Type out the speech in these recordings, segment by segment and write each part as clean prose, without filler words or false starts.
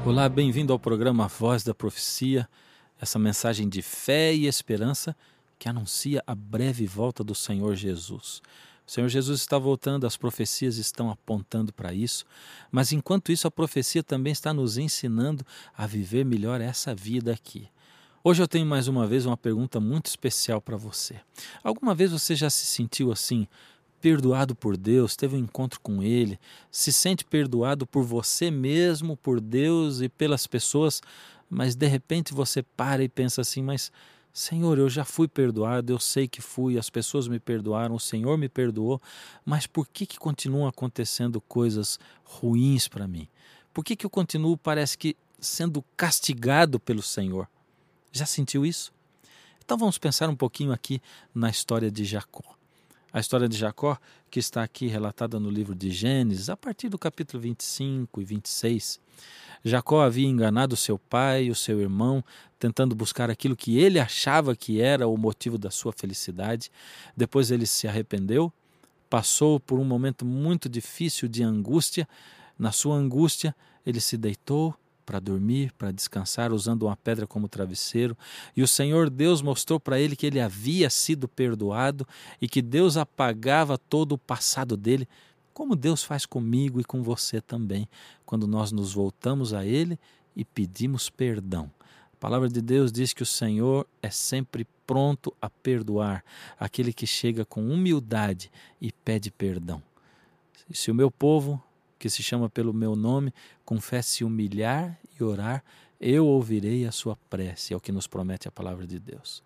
Olá, bem-vindo ao programa Voz da Profecia, essa mensagem de fé e esperança que anuncia a breve volta do Senhor Jesus. O Senhor Jesus está voltando, as profecias estão apontando para isso, mas enquanto isso a profecia também está nos ensinando a viver melhor essa vida aqui. Hoje eu tenho mais uma vez uma pergunta muito especial para você. Alguma vez você já se sentiu assim, perdoado por Deus, teve um encontro com Ele, se sente perdoado por você mesmo, por Deus e pelas pessoas, mas de repente você para e pensa assim, mas Senhor, eu já fui perdoado, eu sei que fui, as pessoas me perdoaram, o Senhor me perdoou, mas por que continuam acontecendo coisas ruins para mim? Por que eu continuo, parece que, sendo castigado pelo Senhor? Já sentiu isso? Então vamos pensar um pouquinho aqui na história de Jacó. A história de Jacó, que está aqui relatada no livro de Gênesis, a partir do capítulo 25 e 26. Jacó havia enganado seu pai e o seu irmão, tentando buscar aquilo que ele achava que era o motivo da sua felicidade. Depois ele se arrependeu, passou por um momento muito difícil de angústia. Na sua angústia, ele se deitou para dormir, para descansar, usando uma pedra como travesseiro. E o Senhor Deus mostrou para ele que ele havia sido perdoado e que Deus apagava todo o passado dele, como Deus faz comigo e com você também, quando nós nos voltamos a Ele e pedimos perdão. A palavra de Deus diz que o Senhor é sempre pronto a perdoar aquele que chega com humildade e pede perdão. Se o meu povo, que se chama pelo meu nome, confesse, humilhar e orar, eu ouvirei a sua prece, é o que nos promete a palavra de Deus.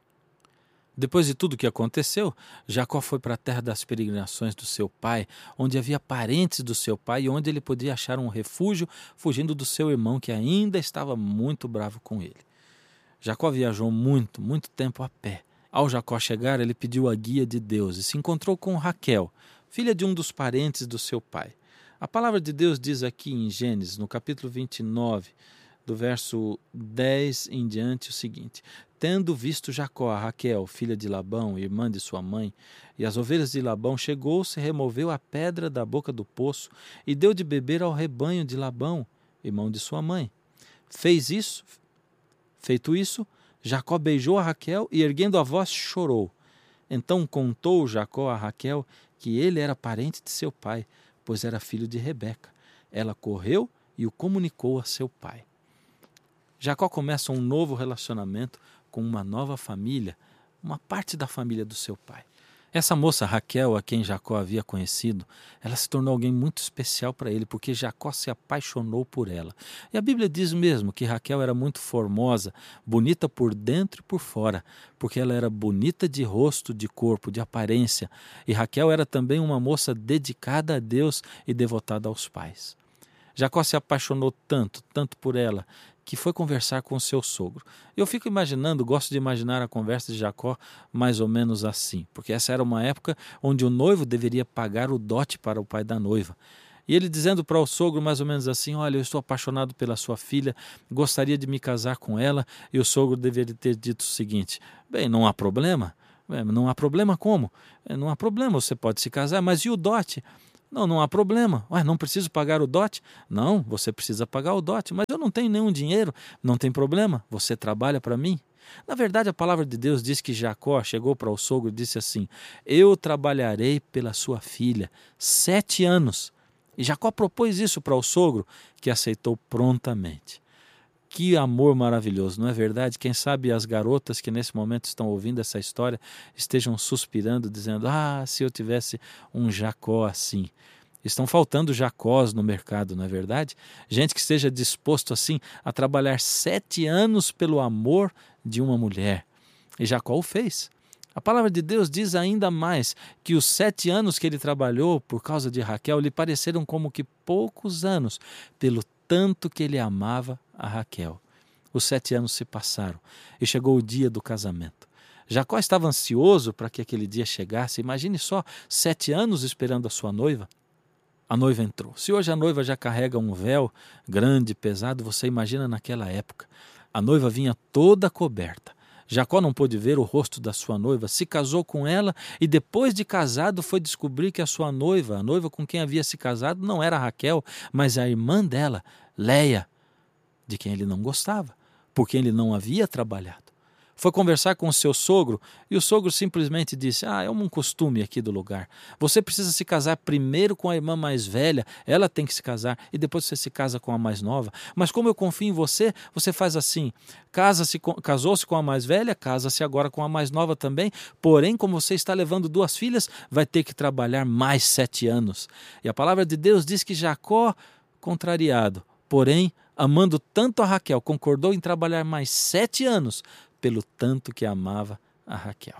Depois de tudo o que aconteceu, Jacó foi para a terra das peregrinações do seu pai, onde havia parentes do seu pai e onde ele podia achar um refúgio, fugindo do seu irmão, que ainda estava muito bravo com ele. Jacó viajou muito tempo a pé. Ao Jacó chegar, ele pediu a guia de Deus e se encontrou com Raquel, filha de um dos parentes do seu pai. A palavra de Deus diz aqui em Gênesis, no capítulo 29, do verso 10 em diante, o seguinte: tendo visto Jacó a Raquel, filha de Labão, irmã de sua mãe, e as ovelhas de Labão, chegou-se, removeu a pedra da boca do poço e deu de beber ao rebanho de Labão, irmão de sua mãe. Feito isso, Jacó beijou a Raquel e, erguendo a voz, chorou. Então contou Jacó a Raquel que ele era parente de seu pai, pois era filho de Rebeca. Ela correu e o comunicou a seu pai. Jacó começa um novo relacionamento com uma nova família, uma parte da família do seu pai. Essa moça Raquel, a quem Jacó havia conhecido, ela se tornou alguém muito especial para ele, porque Jacó se apaixonou por ela. E a Bíblia diz mesmo que Raquel era muito formosa, bonita por dentro e por fora, porque ela era bonita de rosto, de corpo, de aparência. E Raquel era também uma moça dedicada a Deus e devotada aos pais. Jacó se apaixonou tanto por ela, que foi conversar com o seu sogro. Eu fico imaginando, gosto de imaginar a conversa de Jacó mais ou menos assim, porque essa era uma época onde o noivo deveria pagar o dote para o pai da noiva. E ele dizendo para o sogro mais ou menos assim: olha, eu estou apaixonado pela sua filha, gostaria de me casar com ela. E o sogro deveria ter dito o seguinte: bem, não há problema. Não há problema como? Não há problema, você pode se casar, mas e o dote? Não há problema. Não preciso pagar o dote? Não, você precisa pagar o dote, mas eu não tenho nenhum dinheiro. Não tem problema, você trabalha para mim. Na verdade, a palavra de Deus diz que Jacó chegou para o sogro e disse assim: eu trabalharei pela sua filha 7 anos. E Jacó propôs isso para o sogro, que aceitou prontamente. Que amor maravilhoso, não é verdade? Quem sabe as garotas que nesse momento estão ouvindo essa história estejam suspirando, dizendo: se eu tivesse um Jacó assim. Estão faltando Jacós no mercado, não é verdade? Gente que esteja disposto assim a trabalhar 7 anos pelo amor de uma mulher. E Jacó o fez. A palavra de Deus diz ainda mais que os 7 anos que ele trabalhou por causa de Raquel lhe pareceram como que poucos anos, pelo tanto que ele amava a Raquel. Os 7 anos se passaram e chegou o dia do casamento. Jacó estava ansioso para que aquele dia chegasse. Imagine só, 7 anos esperando a sua noiva. A noiva entrou. Se hoje a noiva já carrega um véu grande, pesado, você imagina naquela época. A noiva vinha toda coberta. Jacó não pôde ver o rosto da sua noiva, se casou com ela e depois de casado foi descobrir que a sua noiva, a noiva com quem havia se casado, não era Raquel, mas a irmã dela, Léia. de quem ele não gostava, por quem ele não havia trabalhado. Foi conversar com o seu sogro e o sogro simplesmente disse: é um costume aqui do lugar. Você precisa se casar primeiro com a irmã mais velha, ela tem que se casar e depois você se casa com a mais nova. Mas como eu confio em você, você faz assim: casou-se com a mais velha, casa-se agora com a mais nova também, porém como você está levando 2 filhas, vai ter que trabalhar mais 7 anos. E a palavra de Deus diz que Jacó, contrariado, porém amando tanto a Raquel, concordou em trabalhar mais 7 anos, pelo tanto que amava a Raquel.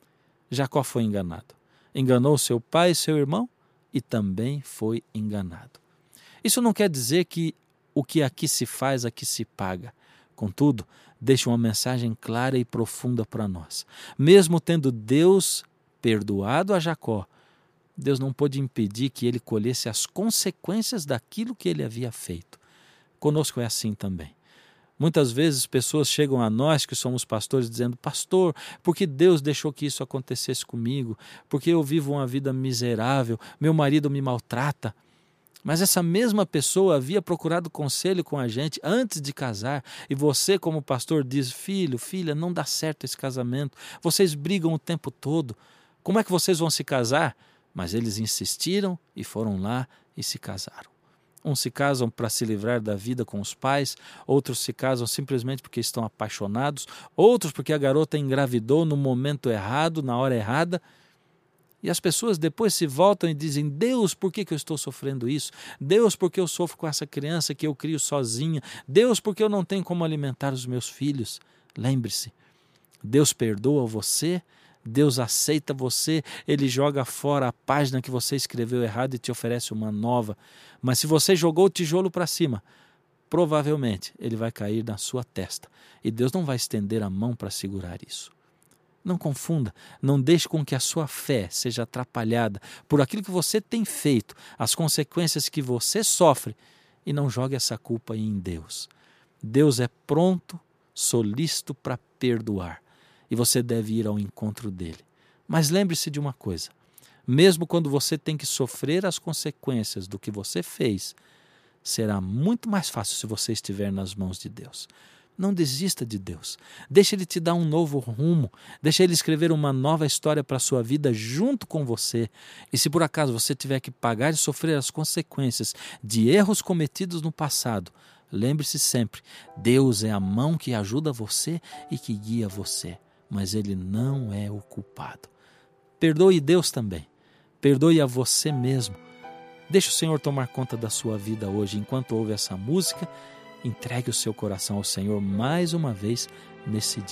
Jacó foi enganado. Enganou seu pai e seu irmão e também foi enganado. Isso não quer dizer que o que aqui se faz, aqui se paga. Contudo, deixa uma mensagem clara e profunda para nós. Mesmo tendo Deus perdoado a Jacó, Deus não pôde impedir que ele colhesse as consequências daquilo que ele havia feito. Conosco é assim também. Muitas vezes pessoas chegam a nós que somos pastores dizendo: pastor, por que Deus deixou que isso acontecesse comigo? Porque eu vivo uma vida miserável, meu marido me maltrata. Mas essa mesma pessoa havia procurado conselho com a gente antes de casar e você como pastor diz: filho, filha, não dá certo esse casamento, vocês brigam o tempo todo, como é que vocês vão se casar? Mas eles insistiram e foram lá e se casaram. Uns se casam para se livrar da vida com os pais, outros se casam simplesmente porque estão apaixonados, outros porque a garota engravidou no momento errado, na hora errada. E as pessoas depois se voltam e dizem: Deus, por que eu estou sofrendo isso? Deus, por que eu sofro com essa criança que eu crio sozinha? Deus, por que eu não tenho como alimentar os meus filhos? Lembre-se, Deus perdoa você, Deus aceita você, Ele joga fora a página que você escreveu errado e te oferece uma nova. Mas se você jogou o tijolo para cima, provavelmente ele vai cair na sua testa. E Deus não vai estender a mão para segurar isso. Não confunda, não deixe com que a sua fé seja atrapalhada por aquilo que você tem feito, as consequências que você sofre, e não jogue essa culpa em Deus. Deus é pronto, solícito para perdoar. E você deve ir ao encontro dele. Mas lembre-se de uma coisa: mesmo quando você tem que sofrer as consequências do que você fez, será muito mais fácil se você estiver nas mãos de Deus. Não desista de Deus. Deixa Ele te dar um novo rumo. Deixa Ele escrever uma nova história para a sua vida junto com você. E se por acaso você tiver que pagar e sofrer as consequências de erros cometidos no passado, lembre-se sempre: Deus é a mão que ajuda você e que guia você. Mas Ele não é o culpado. Perdoe Deus também. Perdoe a você mesmo. Deixe o Senhor tomar conta da sua vida hoje. Enquanto ouve essa música, entregue o seu coração ao Senhor mais uma vez nesse dia.